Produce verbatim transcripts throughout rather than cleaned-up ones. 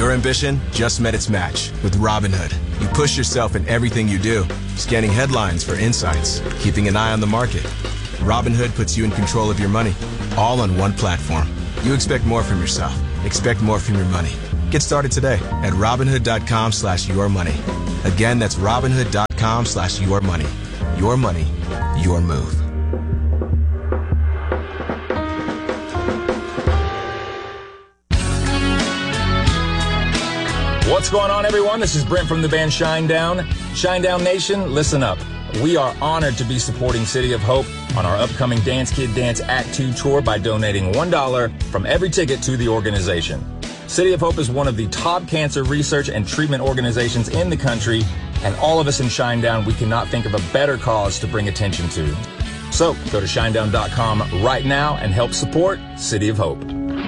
Your ambition just met its match with Robinhood. You push yourself in everything you do, scanning headlines for insights, keeping an eye on the market. Robinhood puts you in control of your money, all on one platform. You expect more from yourself. Expect more from your money. Get started today at Robinhood.com slash your money. Again, that's Robinhood.com slash your money. Your money, your move. What's going on, everyone? This is Brent from the band Shinedown. Shinedown Nation, listen up. We are honored to be supporting City of Hope on our upcoming Dance Kid Dance Act two tour by donating one dollar from every ticket to the organization. City of Hope is one of the top cancer research and treatment organizations in the country, and all of us in Shinedown, we cannot think of a better cause to bring attention to. So go to shinedown dot com right now and help support City of Hope.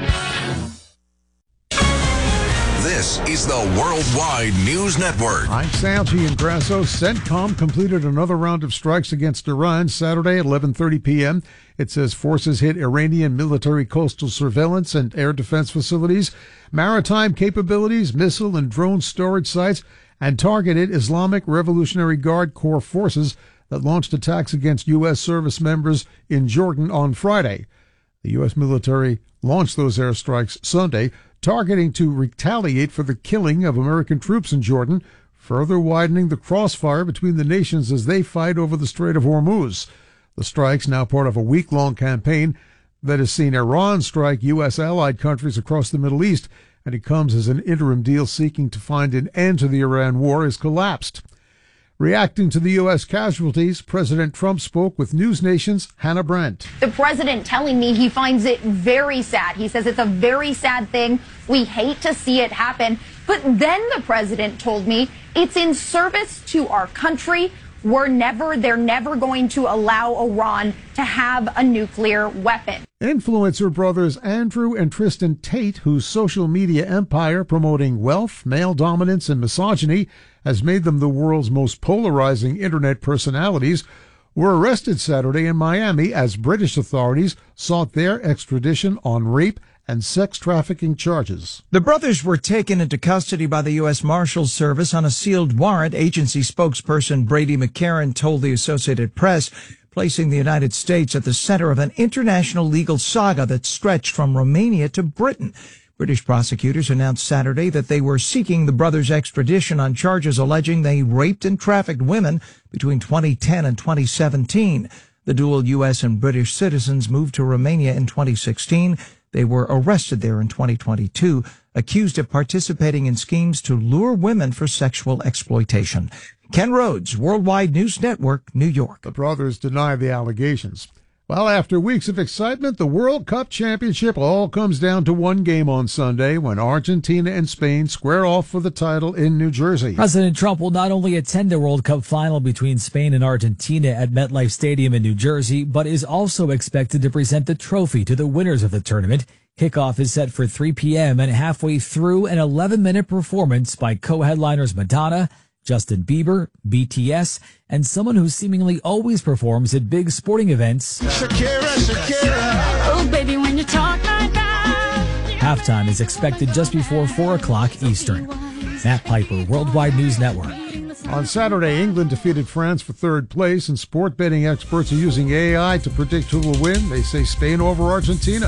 This is the Worldwide News Network. I'm Sam Giangrasso. CENTCOM completed another round of strikes against Iran Saturday at eleven thirty p.m. It says forces hit Iranian military coastal surveillance and air defense facilities, maritime capabilities, missile and drone storage sites, and targeted Islamic Revolutionary Guard Corps forces that launched attacks against U S service members in Jordan on Friday. The U S military launched those airstrikes Sunday, targeting to retaliate for the killing of American troops in Jordan, further widening the crossfire between the nations as they fight over the Strait of Hormuz. The strikes, now part of a week-long campaign that has seen Iran strike U S allied countries across the Middle East, and it comes as an interim deal seeking to find an end to the Iran war has collapsed. Reacting to the U S casualties, President Trump spoke with News Nation's Hannah Brandt. The president telling me he finds it very sad. He says it's a very sad thing. We hate to see it happen. But then the president told me it's in service to our country. We're never, they're never going to allow Iran to have a nuclear weapon. Influencer brothers Andrew and Tristan Tate, whose social media empire promoting wealth, male dominance, and misogyny has made them the world's most polarizing internet personalities, were arrested Saturday in Miami as British authorities sought their extradition on rape and sex trafficking charges. The brothers were taken into custody by the U S Marshals Service on a sealed warrant, agency spokesperson Brady McCarran told the Associated Press, placing the United States at the center of an international legal saga that stretched from Romania to Britain. British prosecutors announced Saturday that they were seeking the brothers' extradition on charges alleging they raped and trafficked women between twenty ten and twenty seventeen. The dual U S and British citizens moved to Romania in twenty sixteen. They were arrested there in twenty twenty-two, accused of participating in schemes to lure women for sexual exploitation. Ken Rhodes, Worldwide News Network, New York. The brothers deny the allegations. Well, after weeks of excitement, the World Cup Championship all comes down to one game on Sunday when Argentina and Spain square off for the title in New Jersey. President Trump will not only attend the World Cup final between Spain and Argentina at MetLife Stadium in New Jersey, but is also expected to present the trophy to the winners of the tournament. Kickoff is set for three p.m. and halfway through an eleven-minute performance by co-headliners Madonna, Justin Bieber, B T S, and someone who seemingly always performs at big sporting events. Shakira, Shakira. Oh, baby, when you talk like that. Halftime is expected just before four o'clock Eastern. Matt Piper, Worldwide News Network. On Saturday, England defeated France for third place, and sport betting experts are using A I to predict who will win. They say Spain over Argentina.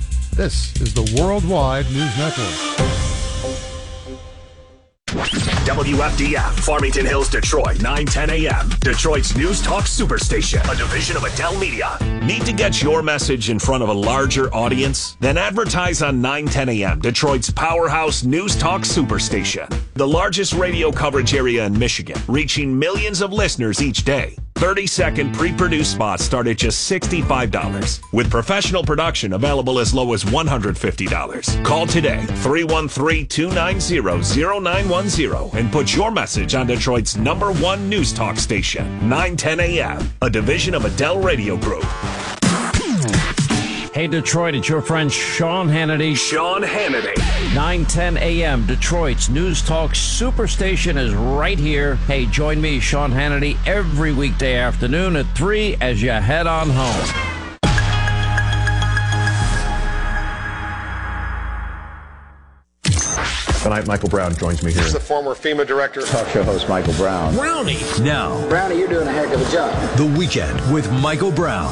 This is the Worldwide News Network. W F D F, Farmington Hills, Detroit, nine ten a.m. Detroit's News Talk Superstation, a division of Adele Media. Need to get your message in front of a larger audience? Then advertise on nine ten a.m., Detroit's powerhouse News Talk Superstation. The largest radio coverage area in Michigan, reaching millions of listeners each day. thirty-second pre-produced spots start at just sixty-five dollars, with professional production available as low as one hundred fifty dollars. Call today, three one three, two nine zero, zero nine one zero, and put your message on Detroit's number one news talk station, nine ten a.m., a division of Adele Radio Group. Hey, Detroit, it's your friend Sean Hannity. Sean Hannity. nine ten a.m. Detroit's News Talk Superstation is right here. Hey, join me, Sean Hannity, every weekday afternoon at three as you head on home. Tonight, Michael Brown joins me here. This is the former FEMA director. Talk show host Michael Brown. Brownie. Now. Brownie, you're doing a heck of a job. The Weekend with Michael Brown.